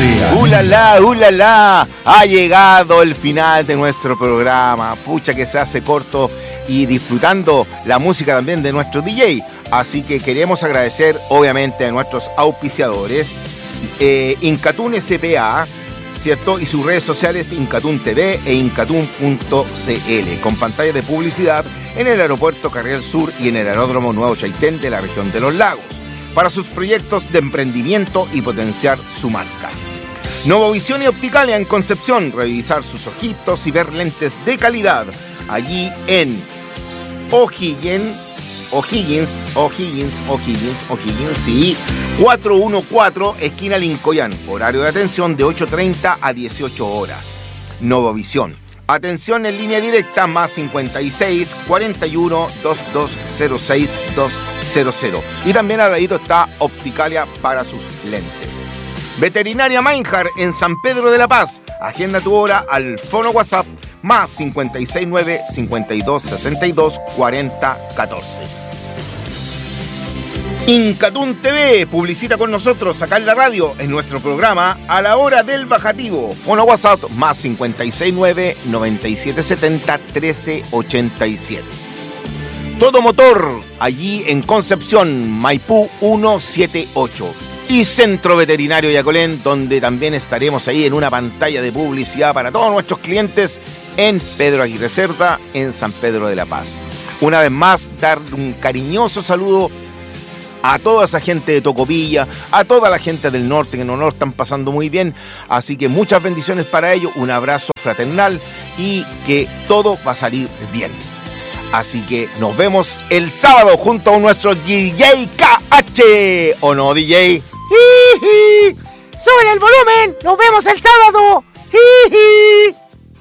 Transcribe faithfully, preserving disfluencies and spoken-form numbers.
sea. ¡Ulala, ulala! Ha llegado el final de nuestro programa. Pucha que se hace corto y disfrutando la música también de nuestro D J. Así que queremos agradecer obviamente a nuestros auspiciadores, eh, Incatún S P A, ¿cierto? Y sus redes sociales Incatún T V e incatún punto c l, con pantalla de publicidad en el aeropuerto Carriel Sur y en el aeródromo Nuevo Chaitén de la región de Los Lagos, para sus proyectos de emprendimiento y potenciar su marca. Novovisión y Opticalia en Concepción, revisar sus ojitos y ver lentes de calidad, allí en O'Higgins, O'Higgins, O'Higgins, O'Higgins, O'Higgins, sí, cuatrocientos catorce, esquina Lincoyán, horario de atención de ocho treinta a dieciocho horas. Novovisión, atención en línea directa más cincuenta y seis, cuarenta y uno, veintidós cero seis, doscientos. Y también al ladito está Opticalia para sus lentes. Veterinaria Meinhard en San Pedro de la Paz, agenda tu hora al fono WhatsApp más cincuenta y seis nueve, cincuenta y dos sesenta y dos, cuarenta catorce. Incatún T V, publicita con nosotros acá en la radio, en nuestro programa A la Hora del Bajativo. Fono WhatsApp más cincuenta y seis nueve, noventa y siete setenta, trece ochenta y siete. Todo Motor, allí en Concepción, Maipú ciento setenta y ocho. Y Centro Veterinario Yacolén, donde también estaremos ahí en una pantalla de publicidad para todos nuestros clientes en Pedro Aguirre Cerda, en San Pedro de la Paz. Una vez más, dar un cariñoso saludo a toda esa gente de Tocopilla, a toda la gente del norte que no lo están pasando muy bien. Así que muchas bendiciones para ellos, un abrazo fraternal y que todo va a salir bien. Así que nos vemos el sábado junto a nuestro D J K H. ¿O no, D J? ¡Sube el volumen! ¡Nos vemos el sábado! ¡Jiji!